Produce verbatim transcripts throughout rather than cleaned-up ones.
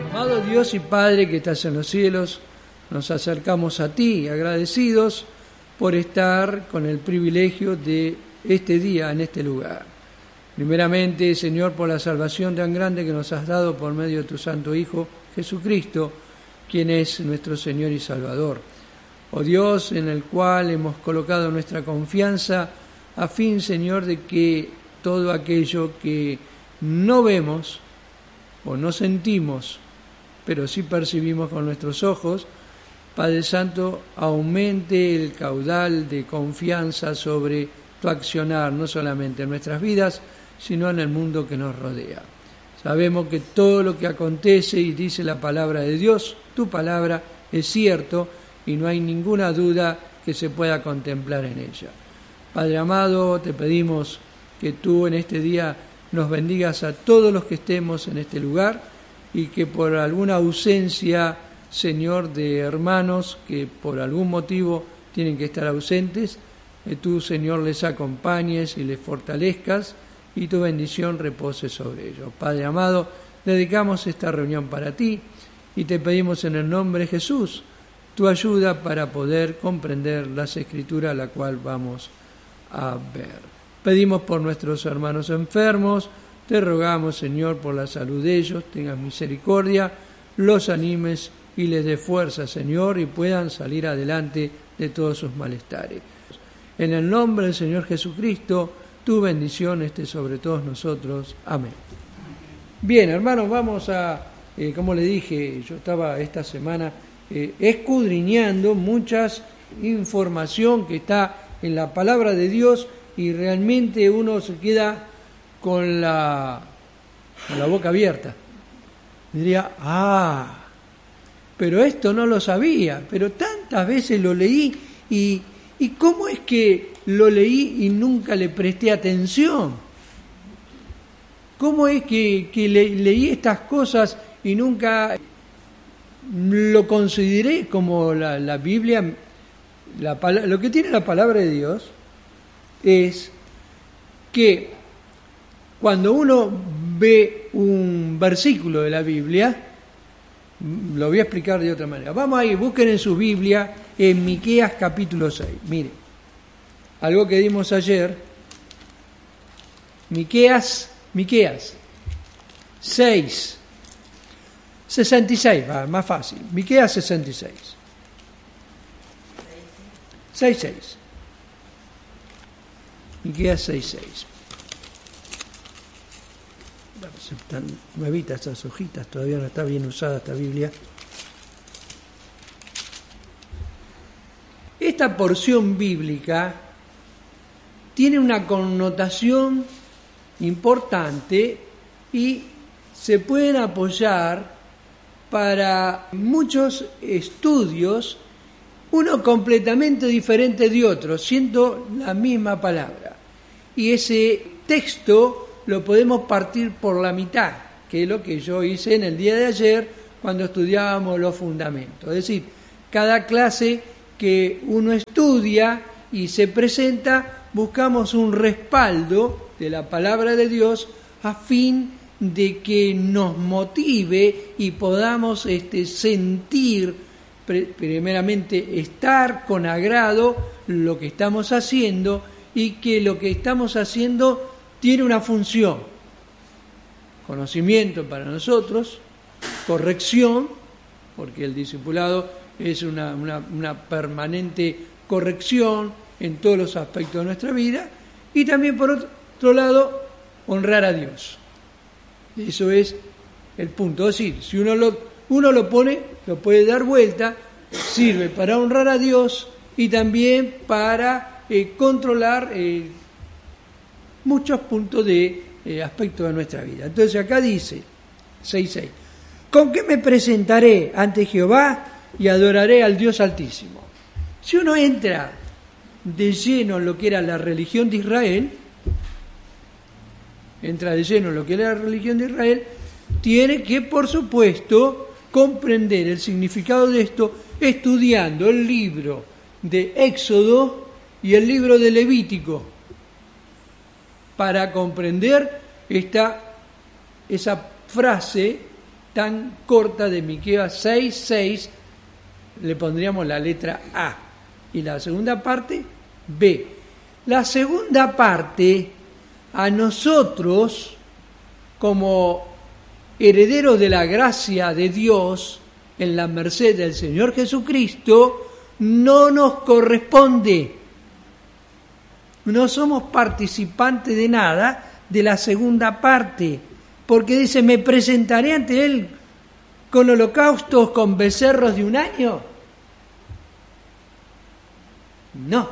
Amado Dios y Padre que estás en los cielos, nos acercamos a ti agradecidos por estar con el privilegio de este día en este lugar. Primeramente, Señor, por la salvación tan grande que nos has dado por medio de tu Santo Hijo, Jesucristo, quien es nuestro Señor y Salvador. Oh Dios, en el cual hemos colocado nuestra confianza a fin, Señor, de que todo aquello que no vemos o no sentimos, pero sí percibimos con nuestros ojos, Padre Santo, aumente el caudal de confianza sobre tu accionar, no solamente en nuestras vidas, sino en el mundo que nos rodea. Sabemos que todo lo que acontece y dice la palabra de Dios, tu palabra, es cierto y no hay ninguna duda que se pueda contemplar en ella. Padre amado, te pedimos que tú en este día nos bendigas a todos los que estemos en este lugar y que por alguna ausencia, Señor, de hermanos que por algún motivo tienen que estar ausentes, que tú, Señor, les acompañes y les fortalezcas y tu bendición repose sobre ellos. Padre amado, dedicamos esta reunión para ti y te pedimos en el nombre de Jesús tu ayuda para poder comprender las Escrituras, la cual vamos a ver. Pedimos por nuestros hermanos enfermos, te rogamos, Señor, por la salud de ellos, tengas misericordia, los animes y les dé fuerza, Señor, y puedan salir adelante de todos sus malestares. En el nombre del Señor Jesucristo, tu bendición esté sobre todos nosotros. Amén. Bien, hermanos, vamos a, eh, como le dije, yo estaba esta semana eh, escudriñando muchas información que está en la palabra de Dios y realmente uno se queda con la, con la boca abierta. Diría, ah, pero esto no lo sabía, pero tantas veces lo leí y, y ¿cómo es que lo leí y nunca le presté atención? ¿Cómo es que, que le, leí estas cosas y nunca lo consideré como la, la Biblia? La, lo que tiene la palabra de Dios es que cuando uno ve un versículo de la Biblia, lo voy a explicar de otra manera. Vamos ahí, busquen en su Biblia en Miqueas capítulo seis. Mire, algo que dimos ayer, Miqueas, Miqueas seis, sesenta y seis, va, más fácil, Miqueas sesenta y seis. seis seis. Miqueas seis seis. Están nuevitas estas hojitas, todavía no está bien usada esta Biblia. Esta porción bíblica tiene una connotación importante y se pueden apoyar para muchos estudios, uno completamente diferente de otro, siendo la misma palabra. Y ese texto lo podemos partir por la mitad, que es lo que yo hice en el día de ayer cuando estudiábamos los fundamentos. Es decir, cada clase que uno estudia y se presenta, buscamos un respaldo de la palabra de Dios a fin de que nos motive y podamos este, sentir, primeramente, estar con agrado lo que estamos haciendo y que lo que estamos haciendo tiene una función: conocimiento para nosotros, corrección, porque el discipulado es una, una, una permanente corrección en todos los aspectos de nuestra vida, y también por otro lado, honrar a Dios. Eso es el punto. Es decir, si uno lo, uno lo pone, lo puede dar vuelta, sirve para honrar a Dios y también para eh, controlar eh, muchos puntos de eh, aspectos de nuestra vida. Entonces acá dice, seis seis, ¿con qué me presentaré ante Jehová y adoraré al Dios Altísimo? Si uno entra de lleno en lo que era la religión de Israel, entra de lleno en lo que era la religión de Israel, tiene que, por supuesto, comprender el significado de esto estudiando el libro de Éxodo y el libro de Levítico, para comprender esta, esa frase tan corta de Miqueas seis seis, le pondríamos la letra A. Y la segunda parte, B. La segunda parte, a nosotros, como herederos de la gracia de Dios, en la merced del Señor Jesucristo, no nos corresponde. No somos participantes de nada de la segunda parte, porque dice, me presentaré ante Él con holocaustos, con becerros de un año. No.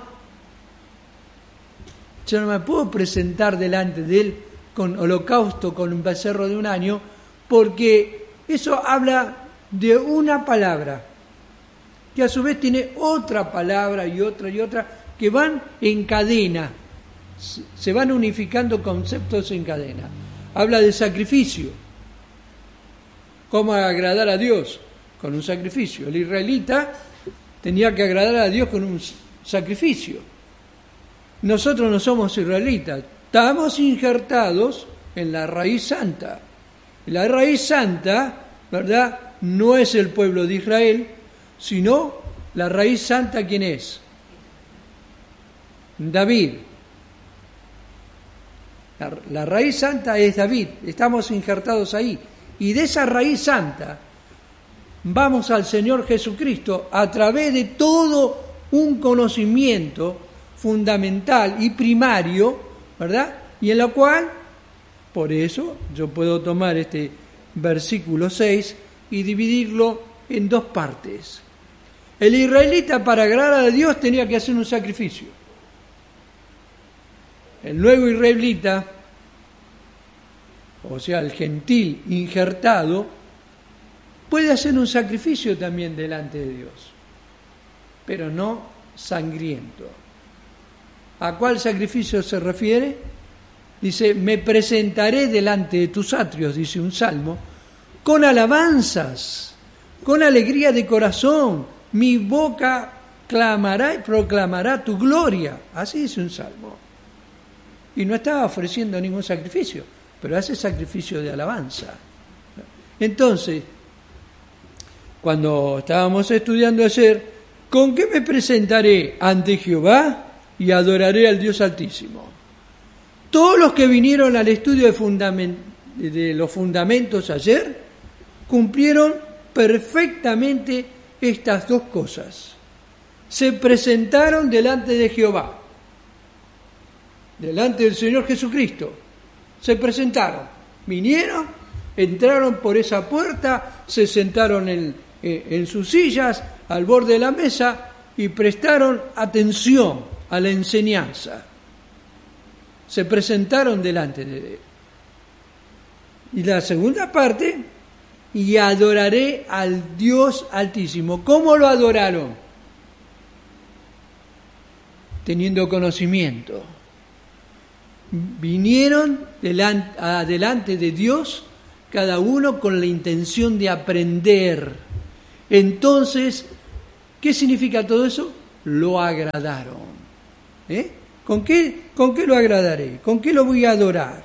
Yo no me puedo presentar delante de Él con holocausto, con un becerro de un año, porque eso habla de una palabra, que a su vez tiene otra palabra y otra y otra, que van en cadena, se van unificando conceptos en cadena. Habla de sacrificio. ¿Cómo agradar a Dios? Con un sacrificio. El israelita tenía que agradar a Dios con un sacrificio. Nosotros no somos israelitas, estamos injertados en la raíz santa. Y la raíz santa, ¿verdad?, no es el pueblo de Israel, sino la raíz santa, ¿quién es? David. La, la raíz santa es David, estamos injertados ahí. Y de esa raíz santa vamos al Señor Jesucristo a través de todo un conocimiento fundamental y primario, ¿verdad? Y en la cual, por eso, yo puedo tomar este versículo seis y dividirlo en dos partes. El israelita, para agradar a Dios, tenía que hacer un sacrificio. El nuevo israelita, o sea, el gentil injertado, puede hacer un sacrificio también delante de Dios, pero no sangriento. ¿A cuál sacrificio se refiere? Dice, me presentaré delante de tus atrios, dice un salmo, con alabanzas, con alegría de corazón, mi boca clamará y proclamará tu gloria. Así dice un salmo. Y no estaba ofreciendo ningún sacrificio, pero hace sacrificio de alabanza. Entonces, cuando estábamos estudiando ayer, ¿con qué me presentaré ante Jehová y adoraré al Dios Altísimo? Todos los que vinieron al estudio de, fundament- de los fundamentos ayer cumplieron perfectamente estas dos cosas. Se presentaron delante de Jehová, delante del Señor Jesucristo. Se presentaron, vinieron, entraron por esa puerta, se sentaron en, en sus sillas al borde de la mesa y prestaron atención a la enseñanza. Se presentaron delante de Él. Y la segunda parte, y adoraré al Dios Altísimo. ¿Cómo lo adoraron? Teniendo conocimiento. Vinieron delante, adelante de Dios, cada uno con la intención de aprender. Entonces, ¿qué significa todo eso? Lo agradaron. ¿Eh? ¿Con qué, ¿Con qué lo agradaré? ¿Con qué lo voy a adorar?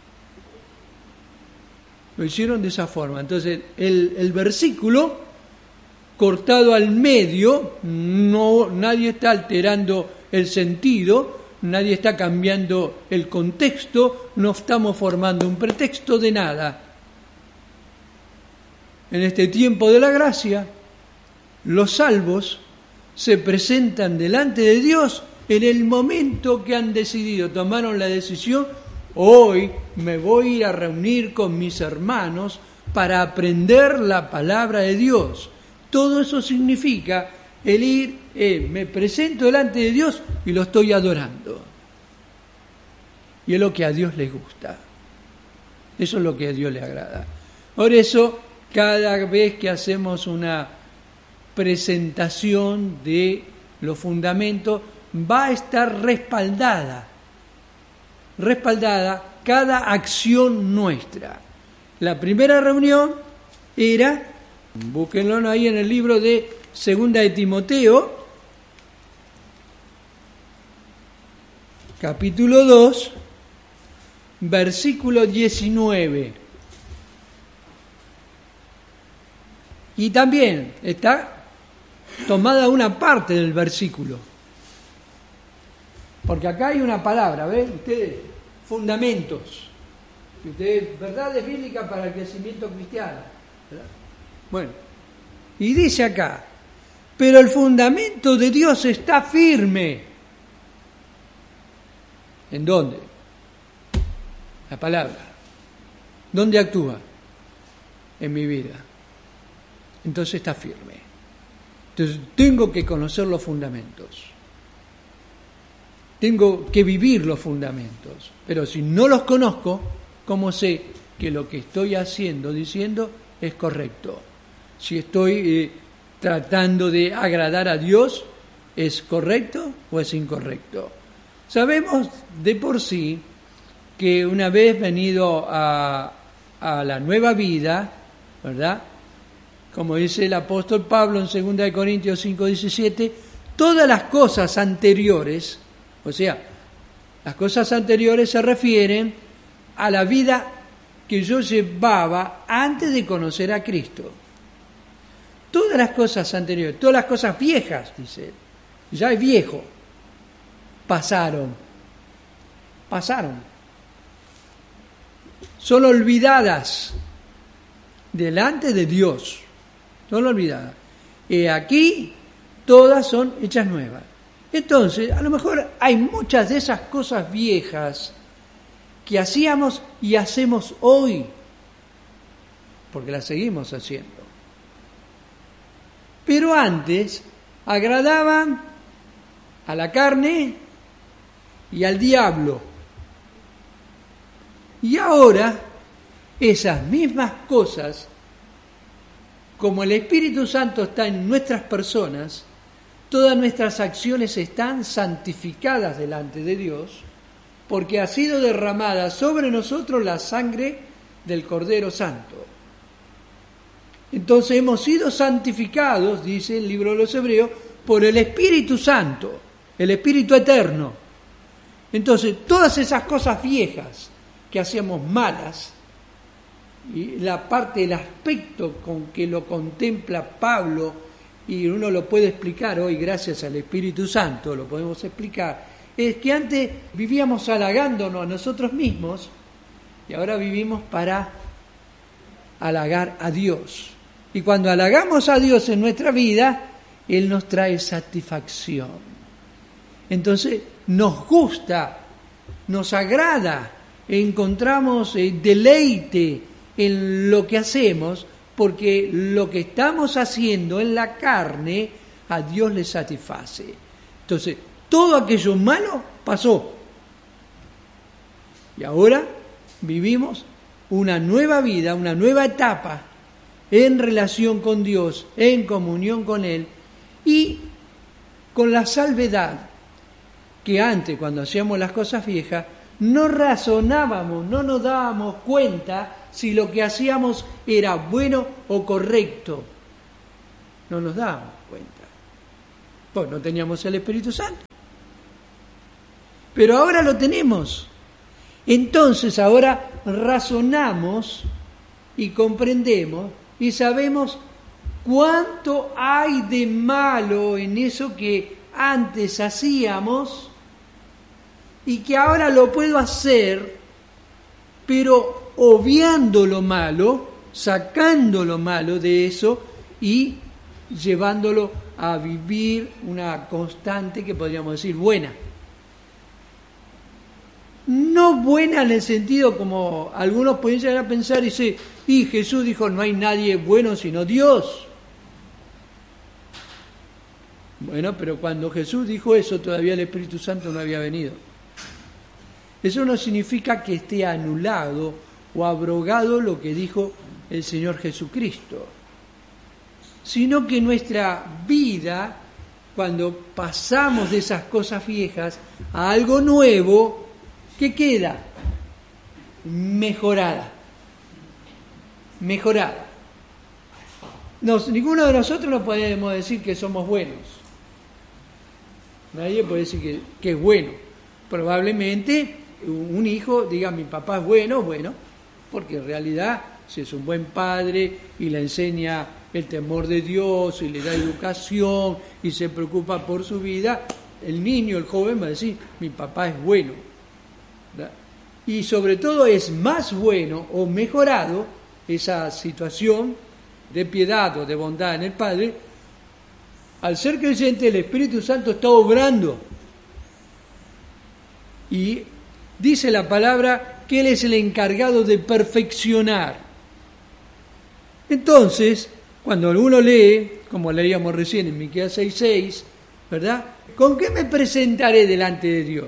Lo hicieron de esa forma. Entonces, el, el versículo cortado al medio, no, nadie está alterando el sentido, nadie está cambiando el contexto, no estamos formando un pretexto de nada. En este tiempo de la gracia, los salvos se presentan delante de Dios en el momento que han decidido, tomaron la decisión, hoy me voy a ir a reunir con mis hermanos para aprender la palabra de Dios. Todo eso significa el ir, eh, me presento delante de Dios y lo estoy adorando. Y es lo que a Dios le gusta. Eso es lo que a Dios le agrada. Por eso, cada vez que hacemos una presentación de los fundamentos, va a estar respaldada, respaldada cada acción nuestra. La primera reunión era, búsquenlo ahí en el libro de Segunda de Timoteo, capítulo dos, versículo diecinueve. Y también está tomada una parte del versículo. Porque acá hay una palabra, ¿ven? Ustedes, fundamentos. Ustedes, verdades bíblicas para el crecimiento cristiano. ¿Verdad? Bueno, y dice acá, pero el fundamento de Dios está firme. ¿En dónde? La palabra. ¿Dónde actúa? En mi vida. Entonces está firme. Entonces tengo que conocer los fundamentos. Tengo que vivir los fundamentos. Pero si no los conozco, ¿cómo sé que lo que estoy haciendo, diciendo, es correcto? Si estoy eh, tratando de agradar a Dios, ¿es correcto o es incorrecto? Sabemos de por sí que una vez venido a, a la nueva vida, ¿verdad? Como dice el apóstol Pablo en segunda de Corintios cinco diecisiete, todas las cosas anteriores, o sea, las cosas anteriores se refieren a la vida que yo llevaba antes de conocer a Cristo. Todas las cosas anteriores, todas las cosas viejas, dice él, ya es viejo, pasaron, pasaron, son olvidadas delante de Dios, son olvidadas. Y aquí todas son hechas nuevas. Entonces, a lo mejor hay muchas de esas cosas viejas que hacíamos y hacemos hoy, porque las seguimos haciendo. Pero antes agradaban a la carne y al diablo. Y ahora esas mismas cosas, como el Espíritu Santo está en nuestras personas, todas nuestras acciones están santificadas delante de Dios, porque ha sido derramada sobre nosotros la sangre del Cordero Santo. Entonces hemos sido santificados, dice el libro de los Hebreos, por el Espíritu Santo, el Espíritu Eterno. Entonces todas esas cosas viejas que hacíamos malas, y la parte, el aspecto con que lo contempla Pablo, y uno lo puede explicar hoy gracias al Espíritu Santo, lo podemos explicar, es que antes vivíamos halagándonos a nosotros mismos y ahora vivimos para halagar a Dios. Y cuando halagamos a Dios en nuestra vida, Él nos trae satisfacción. Entonces nos gusta, nos agrada, encontramos deleite en lo que hacemos, porque lo que estamos haciendo en la carne a Dios le satisface. Entonces, todo aquello malo pasó. Y ahora vivimos una nueva vida, una nueva etapa en relación con Dios, en comunión con Él, y con la salvedad que antes, cuando hacíamos las cosas viejas, no razonábamos, no nos dábamos cuenta si lo que hacíamos era bueno o correcto. No nos dábamos cuenta. Pues no teníamos el Espíritu Santo. Pero ahora lo tenemos. Entonces ahora razonamos y comprendemos y sabemos cuánto hay de malo en eso que antes hacíamos y que ahora lo puedo hacer, pero obviando lo malo, sacando lo malo de eso y llevándolo a vivir una constante que podríamos decir buena. No buena en el sentido como algunos pueden llegar a pensar y decir, y Jesús dijo, no hay nadie bueno sino Dios. Bueno, pero cuando Jesús dijo eso, todavía el Espíritu Santo no había venido. Eso no significa que esté anulado o abrogado lo que dijo el Señor Jesucristo, sino que nuestra vida, cuando pasamos de esas cosas viejas a algo nuevo, ¿qué queda? Mejorada. Mejorada. Nos, ninguno de nosotros no podemos decir que somos buenos. Nadie puede decir que, que es bueno. Probablemente un hijo diga, mi papá es bueno, bueno, porque en realidad si es un buen padre y le enseña el temor de Dios y le da educación y se preocupa por su vida, el niño, el joven va a decir, mi papá es bueno, ¿verdad? Y sobre todo es más bueno o mejorado esa situación de piedad o de bondad en el Padre. Al ser creyente, el Espíritu Santo está obrando. Y dice la palabra que Él es el encargado de perfeccionar. Entonces, cuando uno lee, como leíamos recién en Miqueas seis seis, ¿verdad? ¿Con qué me presentaré delante de Dios?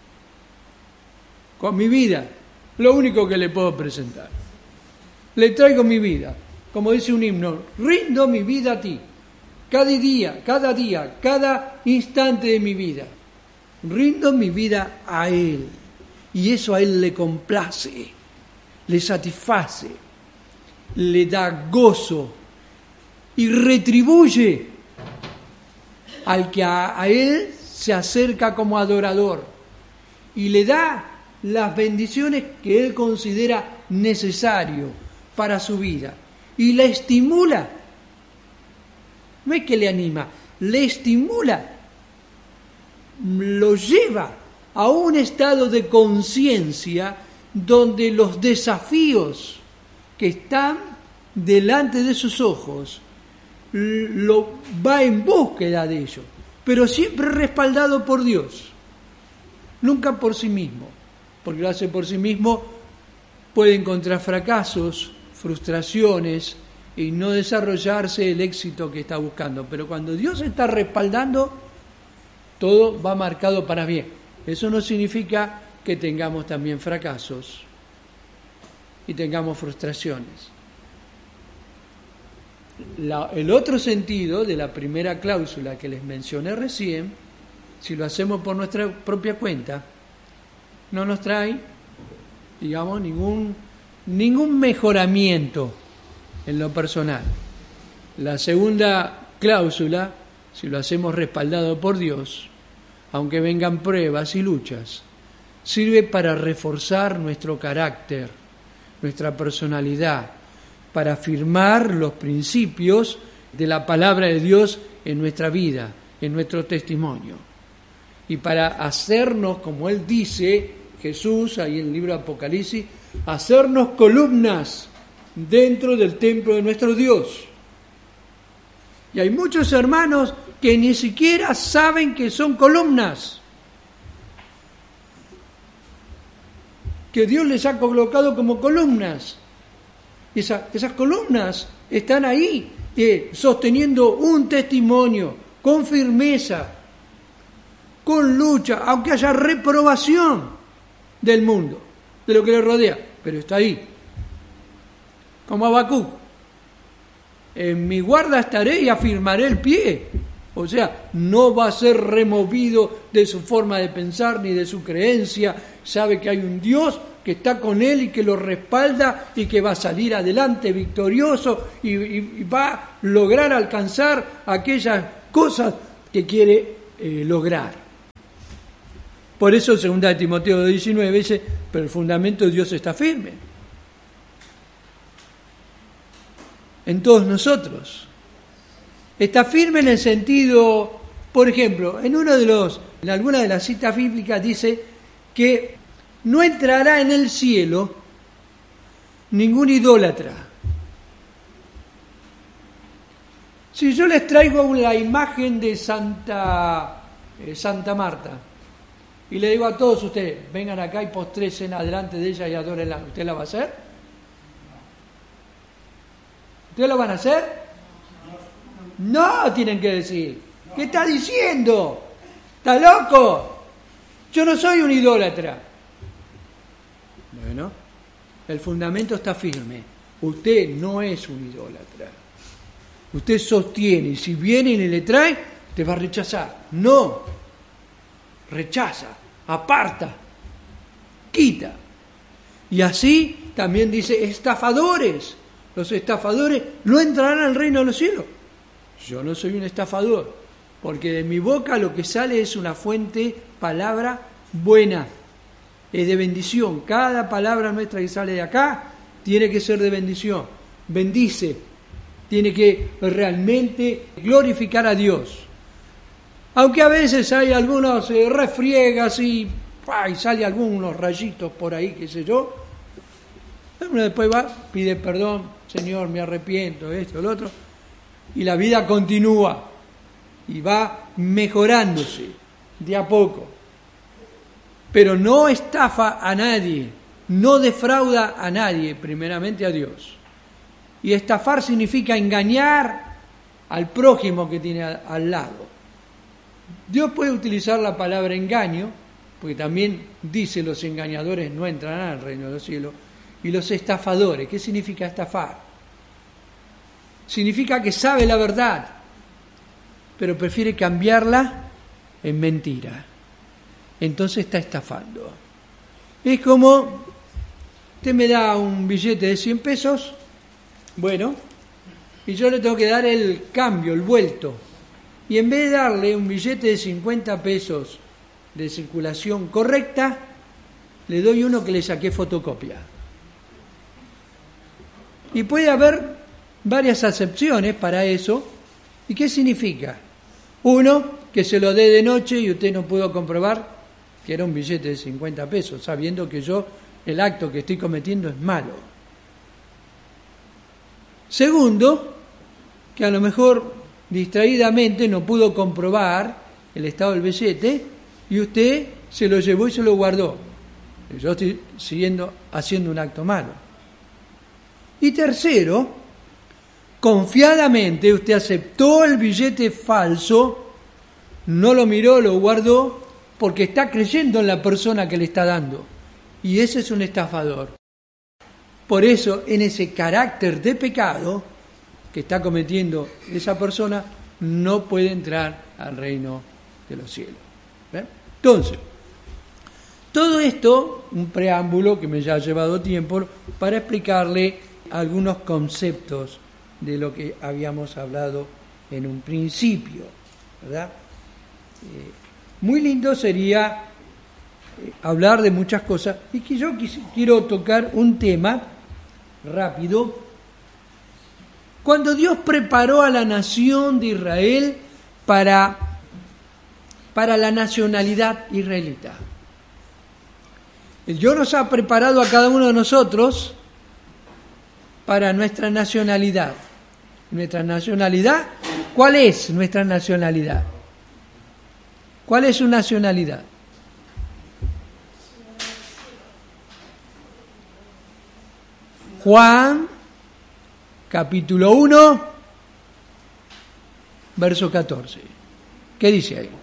Con mi vida, lo único que le puedo presentar. Le traigo mi vida, como dice un himno, rindo mi vida a ti. Cada día, cada día, cada instante de mi vida, rindo mi vida a Él. Y eso a Él le complace, le satisface, le da gozo y retribuye al que a, a Él se acerca como adorador y le da las bendiciones que Él considera necesario para su vida y la estimula. No es que le anima, le estimula, lo lleva a un estado de conciencia donde los desafíos que están delante de sus ojos lo va en búsqueda de ellos, pero siempre respaldado por Dios, nunca por sí mismo, porque lo hace por sí mismo, puede encontrar fracasos, frustraciones y no desarrollarse el éxito que está buscando. Pero cuando Dios está respaldando, todo va marcado para bien. Eso no significa que tengamos también fracasos y tengamos frustraciones. La, el otro sentido de la primera cláusula que les mencioné recién, si lo hacemos por nuestra propia cuenta, no nos trae, digamos, ningún, ningún mejoramiento en lo personal. La segunda cláusula, si lo hacemos respaldado por Dios, aunque vengan pruebas y luchas, sirve para reforzar nuestro carácter, nuestra personalidad, para afirmar los principios de la palabra de Dios en nuestra vida, en nuestro testimonio. Y para hacernos, como Él dice, Jesús, ahí en el libro de Apocalipsis, hacernos columnas dentro del templo de nuestro Dios. Y hay muchos hermanos que ni siquiera saben que son columnas, que Dios les ha colocado como columnas. Esa, esas columnas están ahí eh, sosteniendo un testimonio con firmeza, con lucha, aunque haya reprobación del mundo, de lo que le rodea, pero está ahí. Como Habacuc, en mi guarda estaré y afirmaré el pie. O sea, no va a ser removido de su forma de pensar ni de su creencia. Sabe que hay un Dios que está con él y que lo respalda y que va a salir adelante victorioso y, y, y va a lograr alcanzar aquellas cosas que quiere eh, lograr. Por eso, segunda de Timoteo diecinueve dice, pero el fundamento de Dios está firme en todos nosotros. Está firme en el sentido, por ejemplo, en uno de los, en alguna de las citas bíblicas dice que no entrará en el cielo ningún idólatra. Si yo les traigo la imagen de Santa, eh, Santa Marta y le digo a todos ustedes, vengan acá y postresen adelante de ella y adórenla, ¿usted la va a hacer? ¿Ustedes lo van a hacer? No, tienen que decir. ¿Qué está diciendo? ¿Está loco? Yo no soy un idólatra. Bueno, el fundamento está firme. Usted no es un idólatra. Usted sostiene, y si viene y le trae, te va a rechazar. No. Rechaza, aparta, quita. Y así también dice estafadores. Los estafadores no entrarán al reino de los cielos. Yo no soy un estafador, porque de mi boca lo que sale es una fuente, palabra buena, es de bendición. Cada palabra nuestra que sale de acá tiene que ser de bendición. Bendice, tiene que realmente glorificar a Dios. Aunque a veces hay algunos eh, refriegas y, y sale algunos rayitos por ahí, qué sé yo. Uno después va, pide perdón, Señor, me arrepiento, esto, lo otro. Y la vida continúa y va mejorándose de a poco. Pero no estafa a nadie, no defrauda a nadie, primeramente a Dios. Y estafar significa engañar al prójimo que tiene al lado. Dios puede utilizar la palabra engaño, porque también dice los engañadores no entrarán al reino de los cielos, y los estafadores. ¿Qué significa estafar? Significa que sabe la verdad, pero prefiere cambiarla en mentira. Entonces está estafando. Es como, usted me da un billete de cien pesos, bueno, y yo le tengo que dar el cambio, el vuelto. Y en vez de darle un billete de cincuenta pesos de circulación correcta, le doy uno que le saqué fotocopia. Y puede haber varias acepciones para eso. ¿Y qué significa? Uno, que se lo dé de noche y usted no pudo comprobar que era un billete de cincuenta pesos, sabiendo que yo, el acto que estoy cometiendo es malo. Segundo, que a lo mejor distraídamente no pudo comprobar el estado del billete y usted se lo llevó y se lo guardó. Yo estoy siguiendo haciendo un acto malo. Y tercero, confiadamente usted aceptó el billete falso, no lo miró, lo guardó, porque está creyendo en la persona que le está dando. Y ese es un estafador. Por eso, en ese carácter de pecado que está cometiendo esa persona, no puede entrar al reino de los cielos. ¿Ven? Entonces, todo esto, un preámbulo que me ya ha llevado tiempo para explicarle algunos conceptos de lo que habíamos hablado en un principio, ¿verdad? Eh, muy lindo sería eh, hablar de muchas cosas, y que yo quis- quiero tocar un tema rápido. Cuando Dios preparó a la nación de Israel para, para la nacionalidad israelita, Dios nos ha preparado a cada uno de nosotros para nuestra nacionalidad. Nuestra nacionalidad, ¿cuál es nuestra nacionalidad? ¿Cuál es su nacionalidad? Juan, capítulo uno, verso catorce. ¿Qué dice ahí?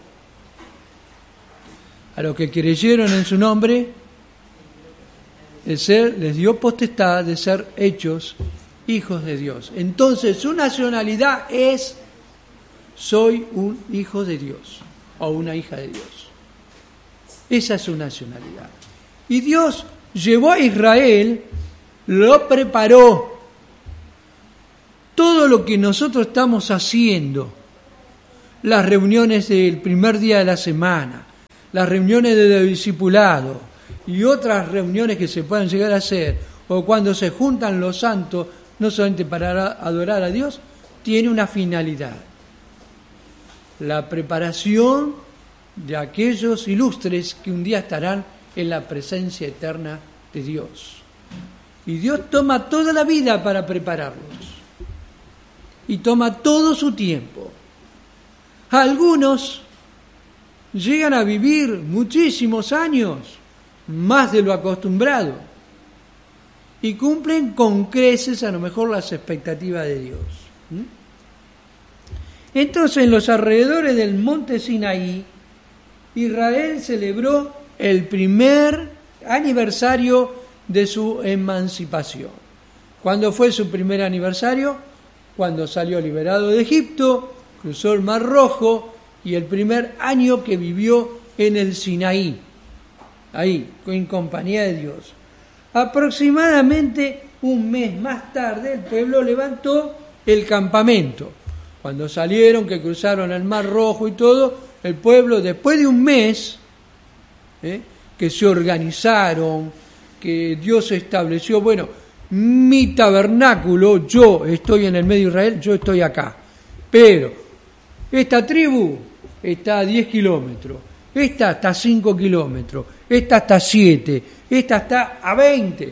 A los que creyeron en su nombre, el ser, les dio potestad de ser hechos hijos de Dios. Entonces, su nacionalidad es: soy un hijo de Dios o una hija de Dios. Esa es su nacionalidad. Y Dios llevó a Israel, lo preparó. Todo lo que nosotros estamos haciendo, las reuniones del primer día de la semana, las reuniones de discipulado y otras reuniones que se puedan llegar a hacer, o cuando se juntan los santos, no solamente para adorar a Dios, tiene una finalidad: la preparación de aquellos ilustres que un día estarán en la presencia eterna de Dios. Y Dios toma toda la vida para prepararlos, y toma todo su tiempo. Algunos llegan a vivir muchísimos años, más de lo acostumbrado, y cumplen con creces a lo mejor las expectativas de Dios. ¿Mm? Entonces, en los alrededores del monte Sinaí, Israel celebró el primer aniversario de su emancipación. ¿Cuándo fue su primer aniversario? Cuando salió liberado de Egipto, cruzó el Mar Rojo, y el primer año que vivió en el Sinaí, ahí, en compañía de Dios. Aproximadamente un mes más tarde, el pueblo levantó el campamento. Cuando salieron, que cruzaron el Mar Rojo y todo, el pueblo, después de un mes, ¿eh? que se organizaron, que Dios estableció, bueno, mi tabernáculo, yo estoy en el medio de Israel, yo estoy acá. Pero esta tribu está a diez kilómetros, esta está a cinco kilómetros, esta está a siete, esta está a veinte.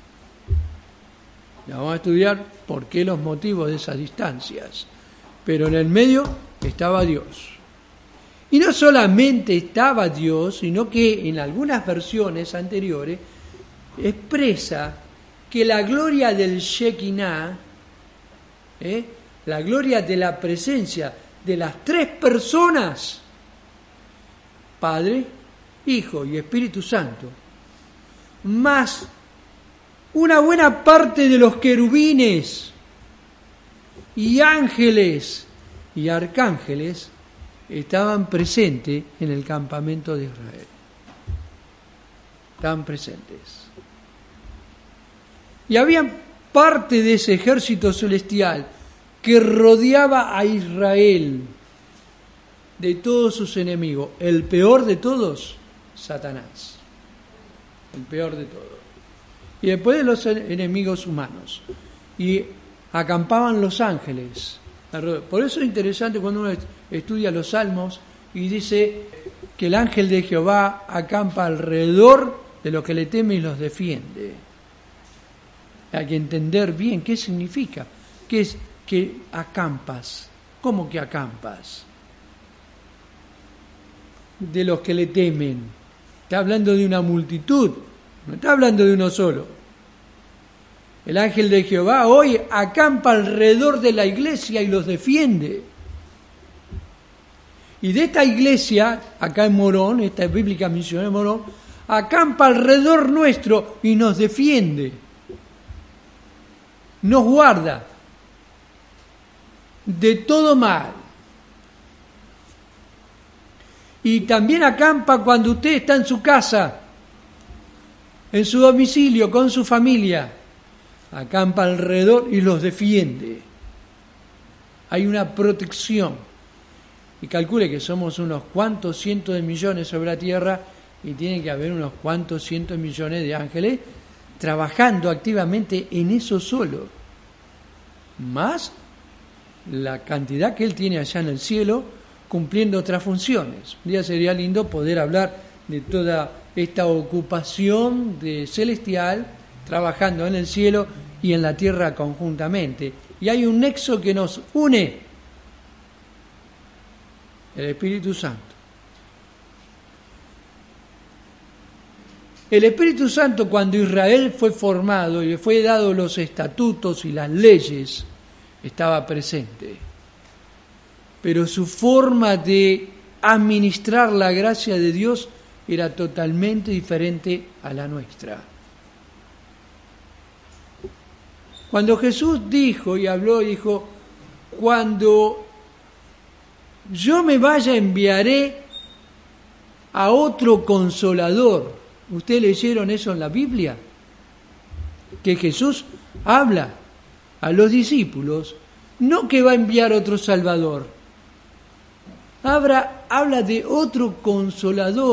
Ya vamos a estudiar por qué los motivos de esas distancias. Pero en el medio estaba Dios. Y no solamente estaba Dios, sino que en algunas versiones anteriores expresa que la gloria del Shekinah, ¿eh? la gloria de la presencia de las tres personas, Padre, Hijo y Espíritu Santo, más una buena parte de los querubines y ángeles y arcángeles estaban presentes en el campamento de Israel. Estaban presentes. Y había parte de ese ejército celestial que rodeaba a Israel de todos sus enemigos. El peor de todos, Satanás. El peor de todos. Y después de los enemigos humanos. Y acampaban los ángeles. Por eso es interesante cuando uno estudia los salmos y dice que el ángel de Jehová acampa alrededor de los que le temen y los defiende. Hay que entender bien qué significa. ¿Qué es que acampas? ¿Cómo que acampas? De los que le temen. Está hablando de una multitud, no está hablando de uno solo. El ángel de Jehová hoy acampa alrededor de la iglesia y los defiende. Y de esta iglesia, acá en Morón, esta bíblica misión de Morón, acampa alrededor nuestro y nos defiende. Nos guarda de todo mal. Y también acampa cuando usted está en su casa, en su domicilio, con su familia. Acampa alrededor y los defiende. Hay una protección. Y calcule que somos unos cuantos cientos de millones sobre la tierra y tiene que haber unos cuantos cientos de millones de ángeles trabajando activamente en eso solo. Más la cantidad que él tiene allá en el cielo cumpliendo otras funciones. Un día sería lindo poder hablar de toda esta ocupación de celestial trabajando en el cielo y en la tierra conjuntamente. Y hay un nexo que nos une, el Espíritu Santo. El Espíritu Santo, cuando Israel fue formado y le fue dado los estatutos y las leyes, estaba presente. Pero su forma de administrar la gracia de Dios era totalmente diferente a la nuestra. Cuando Jesús dijo y habló, dijo, cuando yo me vaya enviaré a otro consolador. ¿Ustedes leyeron eso en la Biblia? Que Jesús habla a los discípulos, no que va a enviar otro Salvador. Habla, habla de otro consolador.